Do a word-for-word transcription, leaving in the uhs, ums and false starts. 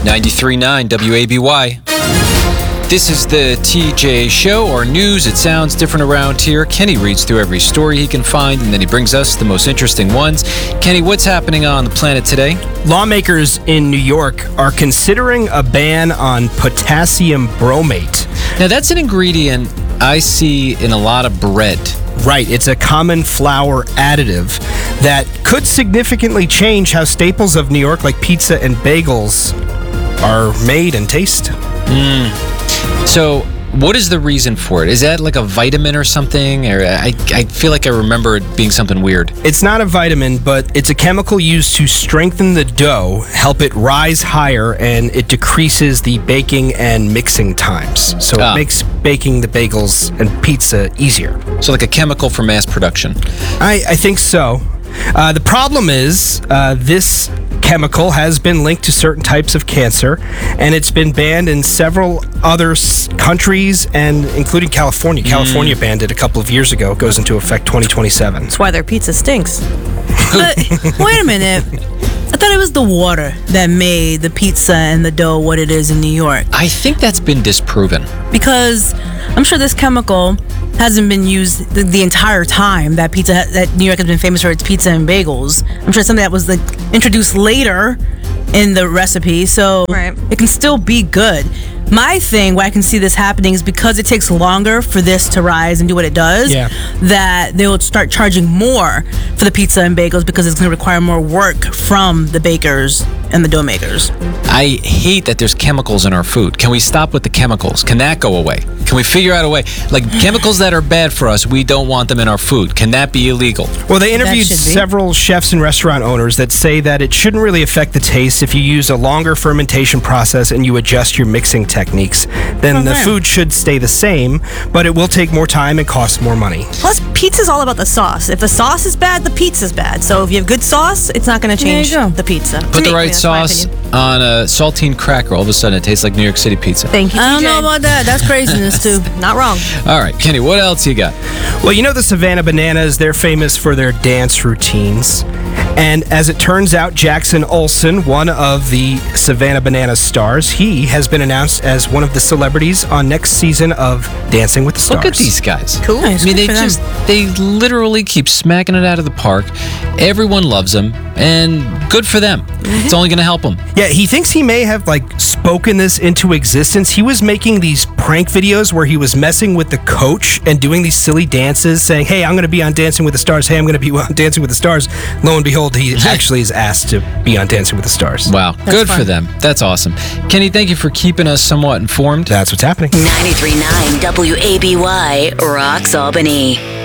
ninety-three point nine W A B Y. This is the T J Show, or news. It sounds different around here. Kenny reads through every story he can find, and then he brings us the most interesting ones. Kenny, what's happening on the planet today? Lawmakers in New York are considering a ban on potassium bromate. Now, that's an ingredient I see in a lot of bread. Right, it's a common flour additive that could significantly change how staples of New York like pizza and bagels are made and taste. Mm. So, what is the reason for it? Is that like a vitamin or something? Or I, I feel like I remember it being something weird. It's not a vitamin, but it's a chemical used to strengthen the dough, help it rise higher, and it decreases the baking and mixing times. So Ah. it makes baking the bagels and pizza easier. So, like a chemical for mass production. I, I think so. Uh, the problem is uh, this chemical has been linked to certain types of cancer, and it's been banned in several other s- countries, and including California. California banned it a couple of years ago. It goes into effect twenty twenty-seven. That's why their pizza stinks. But wait a minute. I thought it was the water that made the pizza and the dough what it is in New York. I think that's been disproven. Because I'm sure this chemical hasn't been used the, the entire time that pizza ha- that New York has been famous for its pizza and bagels. I'm sure it's something that was like introduced later in the recipe, so Right. it can still be good. My thing, why I can see this happening, is because it takes longer for this to rise and do what it does, Yeah. that they will start charging more for the pizza and bagels because it's going to require more work from the bakers and the dough makers. I hate that there's chemicals in our food. Can we stop with the chemicals? Can that go away? Can we figure out a way? Like chemicals that are bad for us, we don't want them in our food. Can that be illegal? Well, they interviewed should be. several chefs and restaurant owners that say that it shouldn't really affect the taste if you use a longer fermentation process and you adjust your mixing techniques. Then the Okay. food should stay the same, but it will take more time and cost more money. Plus, pizza's all about the sauce. If the sauce is bad, the pizza's bad. So if you have good sauce, it's not going to There you change go. the pizza. Put To the me, right that's my sauce opinion. on a saltine cracker. All of a sudden, it tastes like New York City pizza. Thank you, I don't T J. know about that. That's craziness, too. Not wrong. All right, Kenny, what else you got? Well, you know the Savannah Bananas, they're famous for their dance routines. And as it turns out, Jackson Olsen, one of the Savannah Bananas stars, he has been announced as one of the celebrities on next season of Dancing with the Stars. Look at these guys. Cool. Nice, I mean, good they for them. just, they literally keep smacking it out of the park. Everyone loves them, and good for them. It's only going to help them. Yeah, he thinks he may have like spoken this into existence. He was making these prank videos where he was messing with the coach and doing these silly dances, saying, "Hey, I'm going to be on Dancing with the Stars. Hey, I'm going to be on Dancing with the Stars." Lo and behold, he actually is asked to be on Dancing with the Stars. Wow, good for fun. them. That's awesome. Kenny, thank you for keeping us somewhat informed. That's what's happening. ninety-three point nine W A B Y rocks Albany.